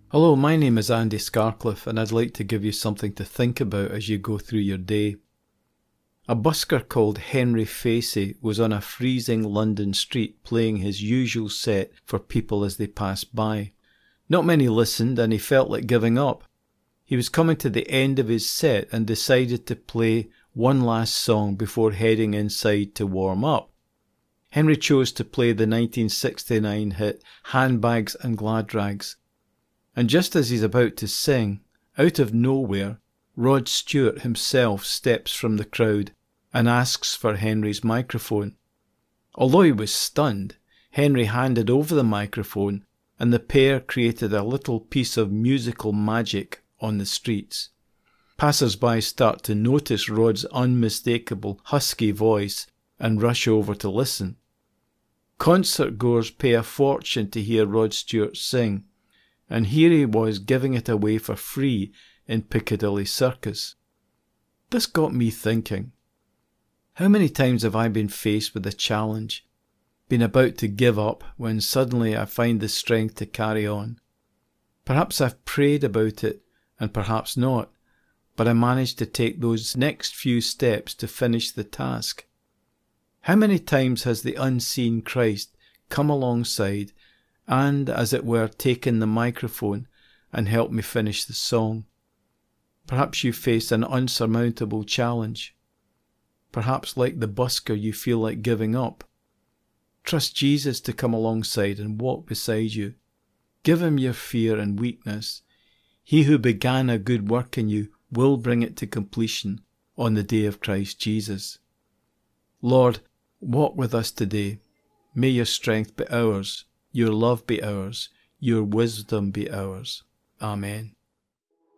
Hello, my name is Andy Scarcliffe and I'd like to give you something to think about as you go through your day. A busker called Henry Facey was on a freezing London street playing his usual set for people as they passed by. Not many listened and he felt like giving up. He was coming to the end of his set and decided to play one last song before heading inside to warm up. Henry chose to play the 1969 hit Handbags and Glad Rags. And just as he's about to sing, out of nowhere, Rod Stewart himself steps from the crowd and asks for Henry's microphone. Although he was stunned, Henry handed over the microphone and the pair created a little piece of musical magic on the streets. Passers-by start to notice Rod's unmistakable husky voice and rush over to listen. Concert-goers pay a fortune to hear Rod Stewart sing, and here he was giving it away for free in Piccadilly Circus. This got me thinking. How many times have I been faced with a challenge, been about to give up when suddenly I find the strength to carry on? Perhaps I've prayed about it and perhaps not, but I managed to take those next few steps to finish the task. How many times has the unseen Christ come alongside and, as it were, taken the microphone and helped me finish the song? Perhaps you face an unsurmountable challenge. Perhaps, like the busker, you feel like giving up. Trust Jesus to come alongside and walk beside you. Give him your fear and weakness. He who began a good work in you will bring it to completion on the day of Christ Jesus. Lord, walk with us today. May your strength be ours, your love be ours, your wisdom be ours. Amen.